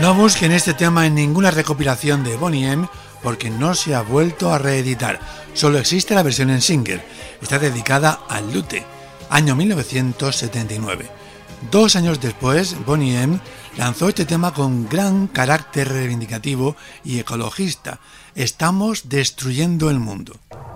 No busquen este tema en ninguna recopilación de Boney M porque no se ha vuelto a reeditar. Solo existe la versión en single. Está dedicada al Lute, año 1979. 2 años después, Boney M lanzó este tema con gran carácter reivindicativo y ecologista. Estamos destruyendo el mundo.